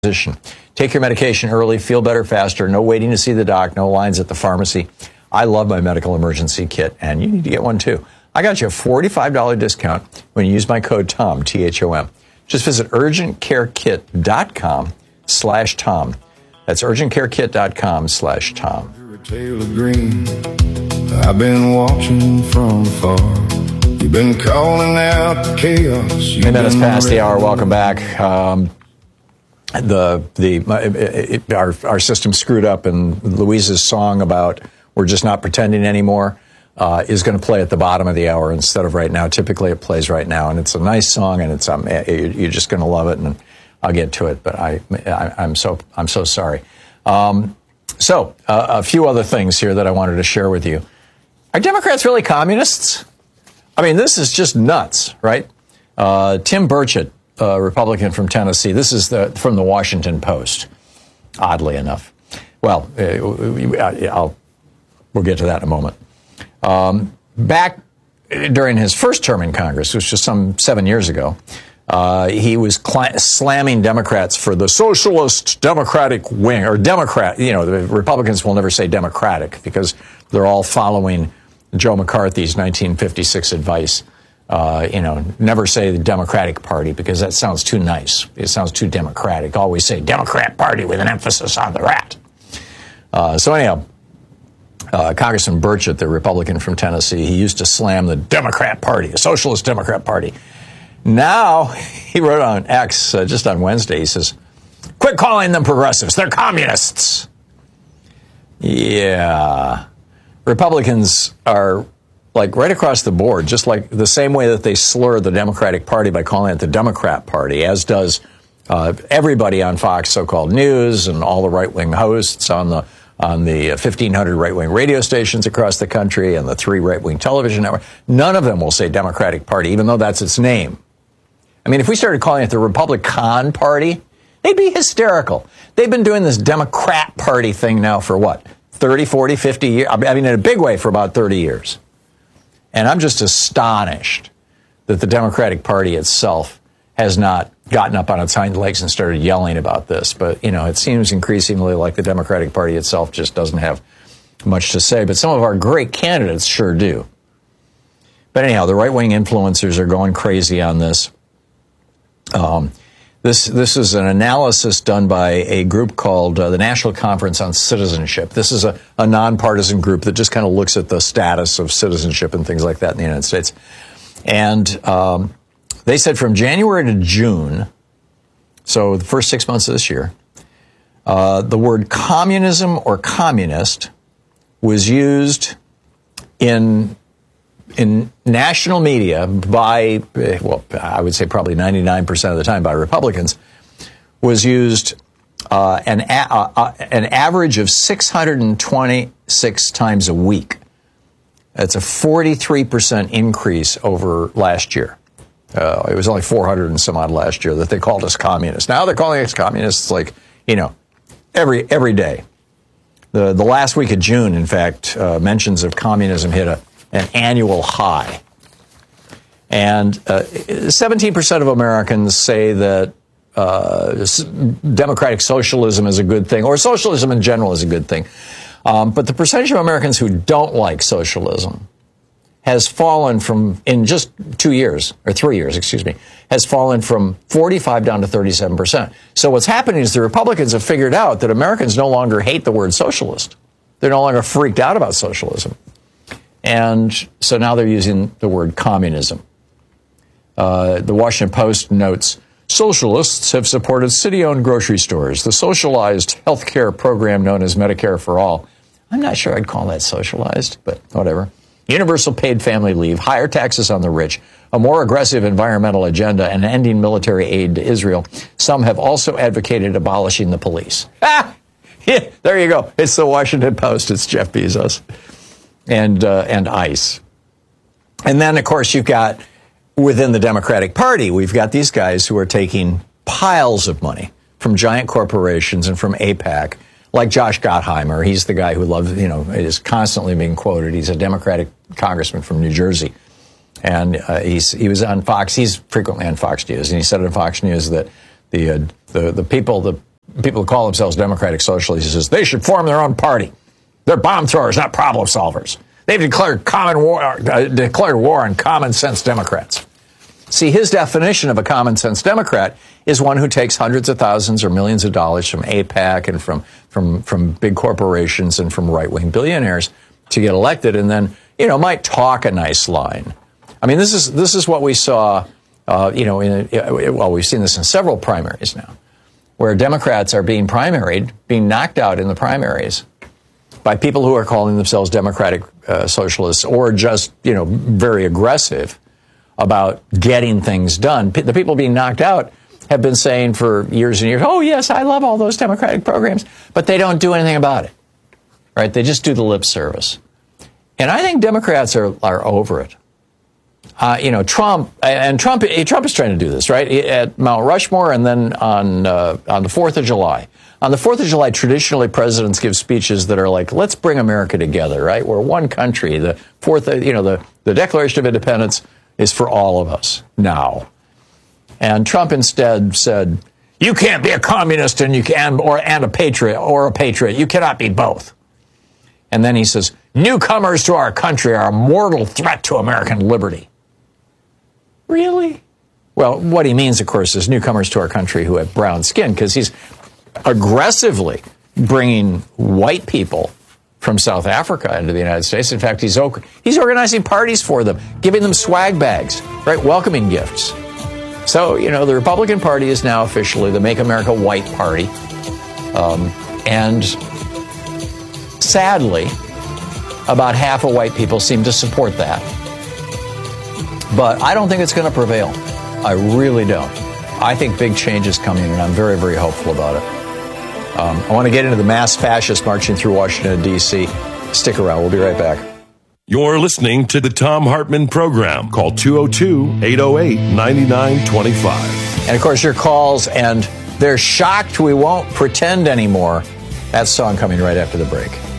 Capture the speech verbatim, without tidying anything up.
Take your medication early, feel better faster, no waiting to see the doc, no lines at the pharmacy. I love my medical emergency kit, and you need to get one too. I got you a forty-five dollars discount when you use my code TOM, T H O M. Just visit urgentcarekit.com slash Tom. That's urgentcarekit.com slash Tom. I've been watching from afar. You've been calling out chaos. Eight minutes past the hour. Welcome back. Um, the the it, it, our our system screwed up, and Louise's song about "We're Just Not Pretending Anymore" uh, is going to play at the bottom of the hour instead of right now. Typically, it plays right now, and it's a nice song, and it's um, you're just going to love it, and I'll get to it. But I, I I'm so I'm so sorry. Um, so uh, a few other things here that I wanted to share with you. Are Democrats really communists? I mean, this is just nuts, right? Uh, Tim Burchett, a Republican from Tennessee. This is the, from the Washington Post, oddly enough. Well, uh, I'll, we'll get to that in a moment. Um, back during his first term in Congress, which was some seven years ago, uh, he was cl- slamming Democrats for the socialist Democratic wing, or Democrat. You know, the Republicans will never say Democratic because they're all following Joe McCarthy's nineteen fifty-six advice. Uh, you know, never say the Democratic Party because that sounds too nice. It sounds too democratic. Always say Democrat Party with an emphasis on the rat. Uh, so anyhow, uh, Congressman Burchett, the Republican from Tennessee, he used to slam the Democrat Party, the Socialist Democrat Party. Now, he wrote on X uh, just on Wednesday, he says, quit calling them progressives. They're communists. Yeah. Republicans are like right across the board, just like the same way that they slur the Democratic Party by calling it the Democrat Party, as does uh, everybody on Fox so-called News and all the right-wing hosts on the on the fifteen hundred right-wing radio stations across the country and the three right-wing television networks. None of them will say Democratic Party, even though that's its name. I mean, if we started calling it the Republican Party, they'd be hysterical. They've been doing this Democrat Party thing now for what? thirty, forty, fifty years. I mean, in a big way for about thirty years. And I'm just astonished that the Democratic Party itself has not gotten up on its hind legs and started yelling about this. But, you know, it seems increasingly like the Democratic Party itself just doesn't have much to say. But some of our great candidates sure do. But anyhow, the right-wing influencers are going crazy on this. Um, This this is an analysis done by a group called uh, the National Conference on Citizenship. This is a, a nonpartisan group that just kind of looks at the status of citizenship and things like that in the United States. And um, they said from January to June, so the first six months of this year, uh, the word communism or communist was used in in national media by, well, I would say probably ninety-nine percent of the time by Republicans, was used uh, an, a- uh, an average of six hundred twenty-six times a week. That's a forty-three percent increase over last year. Uh, it was only four hundred and some odd last year that they called us communists. Now they're calling us communists like, you know, every every day. The, the last week of June, in fact, uh, mentions of communism hit a an annual high. And uh, seventeen percent of Americans say that uh, democratic socialism is a good thing, or socialism in general is a good thing. Um, but the percentage of Americans who don't like socialism has fallen from, in just two years, or three years, excuse me, has fallen from forty-five down to thirty-seven percent. So what's happening is the Republicans have figured out that Americans no longer hate the word socialist. They're no longer freaked out about socialism. And so now they're using the word communism. Uh, the Washington Post notes, socialists have supported city-owned grocery stores, the socialized health care program known as Medicare for All. I'm not sure I'd call that socialized, but whatever. Universal paid family leave, higher taxes on the rich, a more aggressive environmental agenda, and ending military aid to Israel. Some have also advocated abolishing the police. Ah! Yeah, there you go. It's the Washington Post. It's Jeff Bezos. And uh, and ICE. And then, of course, you've got, within the Democratic Party, we've got these guys who are taking piles of money from giant corporations and from AIPAC, like Josh Gottheimer. He's the guy who loves, you know, is constantly being quoted. He's a Democratic congressman from New Jersey. And uh, he's he was on Fox. He's frequently on Fox News. And he said on Fox News that the uh, the, the people, the people who call themselves democratic socialists. He says they should form their own party. They're bomb throwers, not problem solvers. They've declared common war, uh, declared war on common sense Democrats. See, his definition of a common sense Democrat is one who takes hundreds of thousands or millions of dollars from AIPAC and from from from big corporations and from right-wing billionaires to get elected, and then, you know, might talk a nice line. I mean, this is this is what we saw. Uh, you know, in, well, we've seen this in several primaries now, where Democrats are being primaried, being knocked out in the primaries by people who are calling themselves democratic uh, socialists or just, you know, very aggressive about getting things done. P- the people being knocked out have been saying for years and years, oh, yes, I love all those democratic programs, but they don't do anything about it, right? They just do the lip service. And I think Democrats are, are over it. Uh, you know, Trump, and Trump Trump is trying to do this, right, at Mount Rushmore and then on uh, on the fourth of July. On the fourth of July, traditionally, presidents give speeches that are like, let's bring America together, right? We're one country. The fourth, you know, the, the Declaration of Independence is for all of us now. And Trump instead said, you can't be a communist and you can, or and a patriot or a patriot. You cannot be both. And then he says, newcomers to our country are a mortal threat to American liberty. Really? Well, what he means, of course, is newcomers to our country who have brown skin, because he's aggressively bringing white people from South Africa into the United States. In fact, he's he's organizing parties for them, giving them swag bags, right, welcoming gifts. So, you know, the Republican Party is now officially the Make America White Party. Um, and sadly, about half of white people seem to support that. But I don't think it's going to prevail. I really don't. I think big change is coming, and I'm very, very hopeful about it. Um, I want to get into the mass fascists marching through Washington, D C Stick around. We'll be right back. You're listening to the Thom Hartmann Program. Call two oh two, eight oh eight, nine nine two five. And, of course, your calls, and they're shocked we won't pretend anymore. That song coming right after the break.